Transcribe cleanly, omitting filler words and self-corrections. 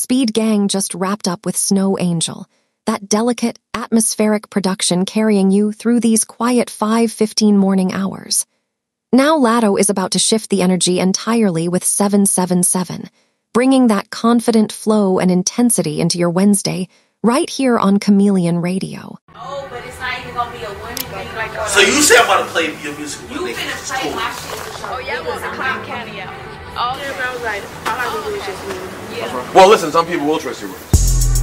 Speed Gang just wrapped up with Snow Angel, that delicate, atmospheric production carrying you through these quiet 5:15 morning hours. Now Latto is about to shift the energy entirely with 777, bringing that confident flow and intensity into your Wednesday right here on Chameleon Radio. Oh, but it's not even gonna be a women thing. So you say I'm about to play your music. You finna play my shit. Oh yeah, I want the clown candy out. Oh, yeah, but I was like, I like the just me. Yeah. Well, listen, some people will trust your words.